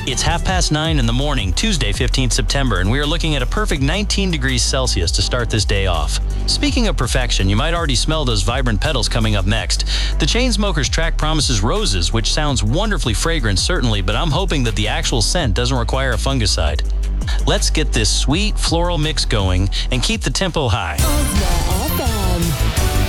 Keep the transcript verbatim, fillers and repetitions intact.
It's half past nine in the morning, Tuesday, fifteenth September, and we are looking at a perfect nineteen degrees Celsius to start this day off. Speaking of perfection, you might already smell those vibrant petals coming up next. The Chainsmokers track promises roses, which sounds wonderfully fragrant, certainly, but I'm hoping that the actual scent doesn't require a fungicide. Let's get this sweet floral mix going and keep the tempo high.